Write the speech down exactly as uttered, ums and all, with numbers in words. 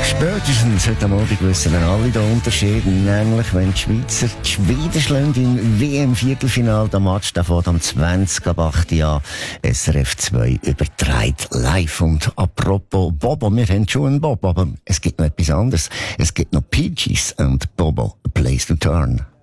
Spätestens heute Abend wissen wir alle den Unterschied, nämlich wenn die Schweizer die Schweden schlagen im W M-Viertelfinale. Der Match der fährt am zwanzig ab acht an. S R F zwei überträgt live. Und apropos Bobo, wir haben schon einen Bobo, aber es gibt noch etwas anderes. Es gibt noch Peaches und Bobo, A Place to Turn.